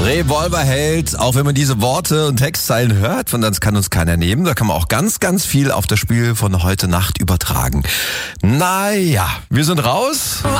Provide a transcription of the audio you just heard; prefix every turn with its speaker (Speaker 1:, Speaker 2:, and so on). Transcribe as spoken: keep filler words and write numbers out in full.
Speaker 1: Revolverheld, auch wenn man diese Worte und Textzeilen hört, von das kann uns keiner nehmen, da kann man auch ganz, ganz viel auf das Spiel von heute Nacht übertragen. Naja, wir sind raus.